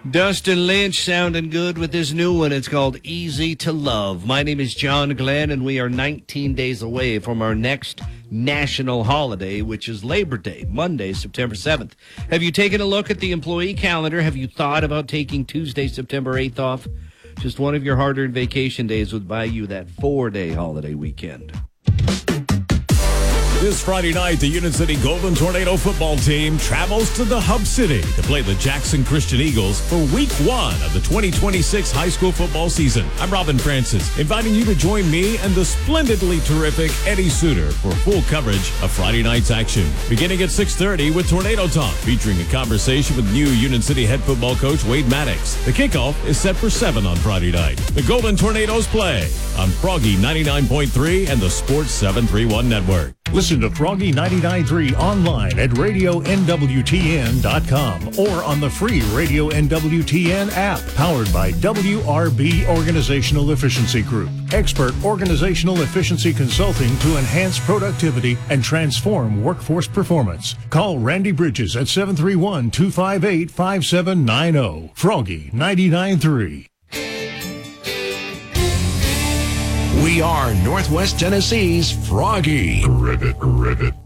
Dustin Lynch sounding good with this new one. It's called Easy to Love. My name is John Glenn, and we are 19 days away from our next national holiday, which is Labor Day, Monday, September 7th. Have you taken a look at the employee calendar? Have you thought about taking Tuesday, September 8th off? Just one of your hard-earned vacation days would buy you that 4-day holiday weekend. This Friday night, the Union City Golden Tornado football team travels to the Hub City to play the Jackson Christian Eagles for Week 1 of the 2026 high school football season. I'm Robin Francis, inviting you to join me and the splendidly terrific Eddie Suter for full coverage of Friday night's action. Beginning at 6:30 with Tornado Talk, featuring a conversation with new Union City head football coach Wade Maddox. The kickoff is set for 7 on Friday night. The Golden Tornadoes play on Froggy 99.3 and the Sports 731 Network. Listen to Froggy 99.3 online at RadioNWTN.com or on the free Radio NWTN app, powered by WRB Organizational Efficiency Group. Expert organizational efficiency consulting to enhance productivity and transform workforce performance. Call Randy Bridges at 731-258-5790. Froggy 99.3. We are Northwest Tennessee's Froggy. Rivet.